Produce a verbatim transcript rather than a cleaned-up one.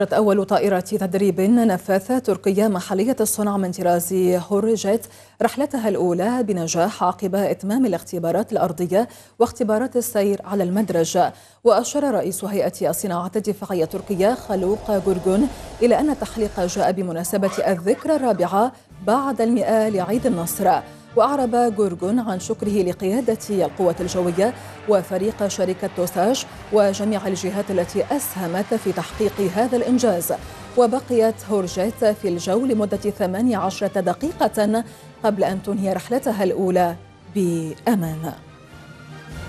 أول طائرة تدريب نفاثة تركية محلية الصنع من طراز هورجيت رحلتها الأولى بنجاح عقب إتمام الاختبارات الأرضية واختبارات السير على المدرج. وأشار رئيس هيئة الصناعة الدفاعية التركية خلوق جورجون إلى أن التحليق جاء بمناسبة الذكرى الرابعة بعد المئة لعيد النصر. وأعرب جورجون عن شكره لقيادة القوات الجوية وفريق شركة توساج وجميع الجهات التي أسهمت في تحقيق هذا الإنجاز. وبقيت هورجيت في الجو لمدة ثمانية عشرة دقيقة قبل أن تنهي رحلتها الأولى بأمان.